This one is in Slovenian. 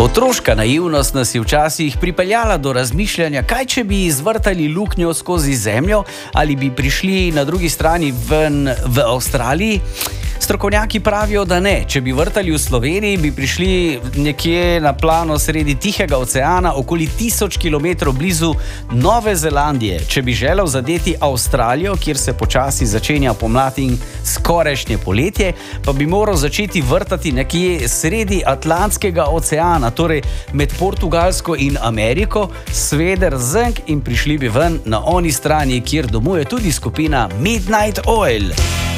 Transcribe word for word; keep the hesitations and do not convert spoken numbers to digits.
Otroška naivnost nas je včasih pripeljala do razmišljanja, kaj če bi izvrtali luknjo skozi zemljo ali bi prišli na drugi strani ven v Avstraliji. Strokovnjaki pravijo, da ne. Če bi vrtali v Sloveniji, bi prišli nekje na plano sredi Tihega oceana, okoli tisoč kilometrov blizu Nove Zelandije. Če bi želel zadeti Avstralijo, kjer se počasi začenja pomlad in skorajšnje poletje, pa bi moral začeti vrtati nekje sredi Atlantskega oceana, torej med Portugalsko in Ameriko, sveder zenk in prišli bi ven na oni strani, kjer domuje tudi skupina Midnight Oil.